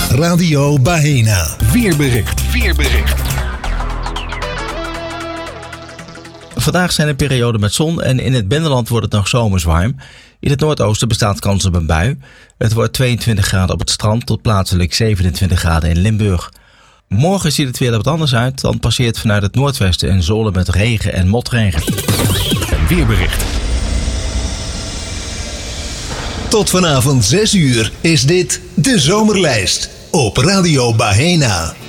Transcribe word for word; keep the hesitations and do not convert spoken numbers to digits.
Radio Baena. Weerbericht. Weerbericht. Vandaag zijn er perioden met zon en in het binnenland wordt het nog zomers warm. In het noordoosten bestaat kans op een bui. Het wordt tweeëntwintig graden op het strand tot plaatselijk zevenentwintig graden in Limburg. Morgen ziet het weer wat anders uit. Dan passeert vanuit het noordwesten een zone met regen en motregen. Weerbericht. Tot vanavond zes uur is dit de Zomerlijst op Radio Baena.